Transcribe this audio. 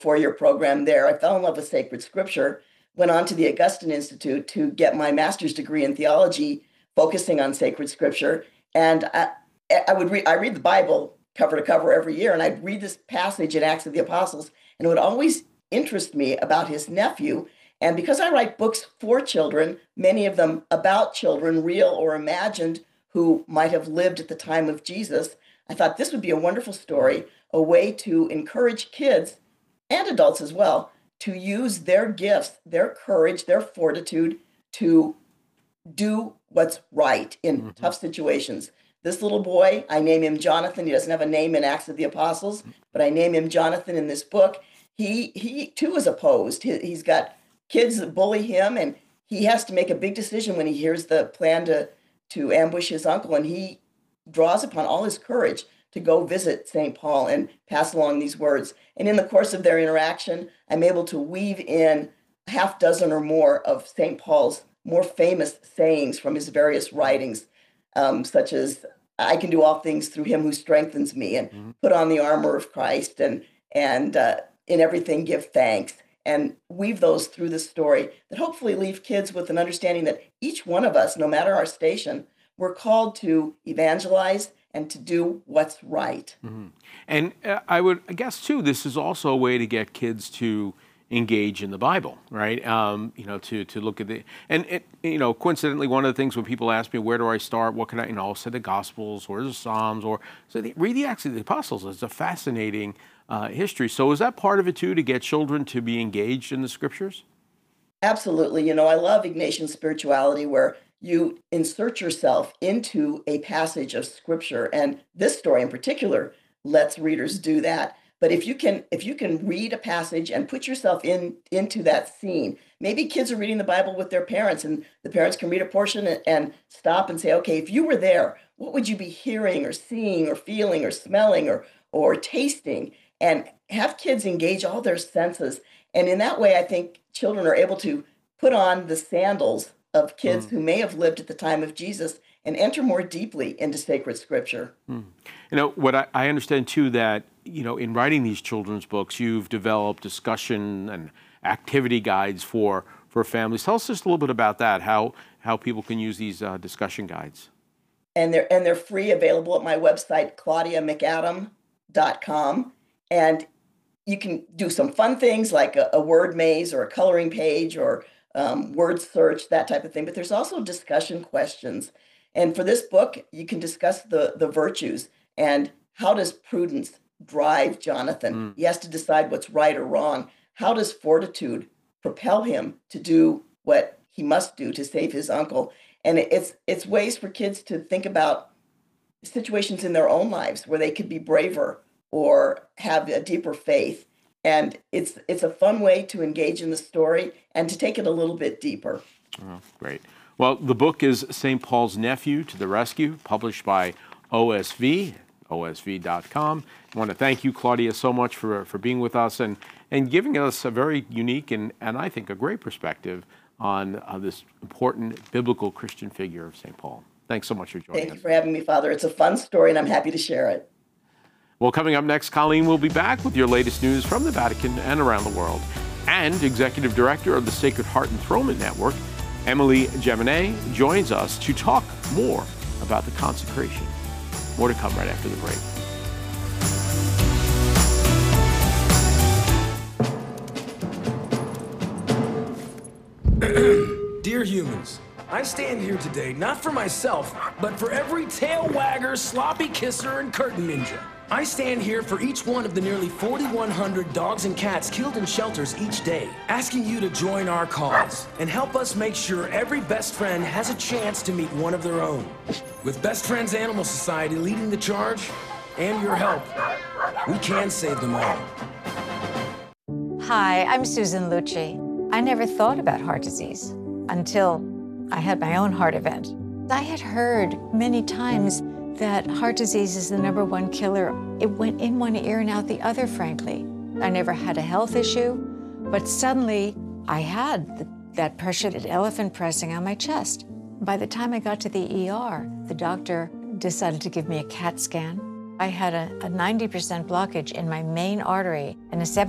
four-year program there. I fell in love with sacred scripture, went on to the Augustine Institute to get my master's degree in theology, focusing on sacred scripture. And I read the Bible cover to cover every year, and I'd read this passage in Acts of the Apostles, and it would always interest me about his nephew. And because I write books for children, many of them about children, real or imagined, who might have lived at the time of Jesus, I thought this would be a wonderful story, a way to encourage kids and adults as well to use their gifts, their courage, their fortitude to do what's right in tough situations. This little boy, I name him Jonathan. He doesn't have a name in Acts of the Apostles, but I name him Jonathan in this book. He too is opposed. He's got kids that bully him, and he has to make a big decision when he hears the plan to ambush his uncle, and he draws upon all his courage to go visit St. Paul and pass along these words. And in the course of their interaction, I'm able to weave in a half dozen or more of St. Paul's more famous sayings from his various writings, such as, I can do all things through him who strengthens me, and put on the armor of Christ, and in everything give thanks, and weave those through the story that hopefully leave kids with an understanding that each one of us, no matter our station, we're called to evangelize and to do what's right. And I guess, too, this is also a way to get kids to engage in the Bible, right? To look at coincidentally, one of the things when people ask me, where do I start? What can I'll say the Gospels or the Psalms, or read the Acts of the Apostles. It's a fascinating history. So is that part of it, too, to get children to be engaged in the Scriptures? Absolutely. I love Ignatian spirituality, where you insert yourself into a passage of Scripture. And this story in particular lets readers do that. But if you can read a passage and put yourself into that scene, maybe kids are reading the Bible with their parents, and the parents can read a portion and stop and say, okay, if you were there, what would you be hearing or seeing or feeling or smelling or tasting? And have kids engage all their senses. And in that way, I think children are able to put on the sandals of kids who may have lived at the time of Jesus and enter more deeply into sacred scripture. What I understand, too, that, in writing these children's books, you've developed discussion and activity guides for families. Tell us just a little bit about that, how people can use these discussion guides. And they're free, available at my website, claudiamcadam.com. And you can do some fun things like a word maze or a coloring page or word search, that type of thing. But there's also discussion questions. And for this book, you can discuss the virtues and how does prudence drive Jonathan? He has to decide what's right or wrong. How does fortitude propel him to do what he must do to save his uncle? And it's ways for kids to think about situations in their own lives where they could be braver or have a deeper faith. And it's a fun way to engage in the story and to take it a little bit deeper. Oh, great. Well, the book is St. Paul's Nephew to the Rescue, published by OSV, osv.com. I want to thank you, Claudia, so much for being with us and giving us a very unique and I think a great perspective on this important biblical Christian figure of St. Paul. Thanks so much for joining us. Thank you for having me, Father. It's a fun story, and I'm happy to share it. Well, coming up next, Colleen will be back with your latest news from the Vatican and around the world. And Executive Director of the Sacred Heart Enthronement Network, Emily Geminet, joins us to talk more about the consecration. More to come right after the break. Dear humans, I stand here today not for myself, but for every tail wagger, sloppy kisser, and curtain ninja. I stand here for each one of the nearly 4,100 dogs and cats killed in shelters each day, asking you to join our cause and help us make sure every best friend has a chance to meet one of their own. With Best Friends Animal Society leading the charge and your help, we can save them all. Hi, I'm Susan Lucci. I never thought about heart disease until I had my own heart event. I had heard many times that heart disease is the #1 killer. It went in one ear and out the other, frankly. I never had a health issue, but suddenly I had that pressure, that elephant pressing on my chest. By the time I got to the ER, the doctor decided to give me a CAT scan. I had a 90% blockage in my main artery and a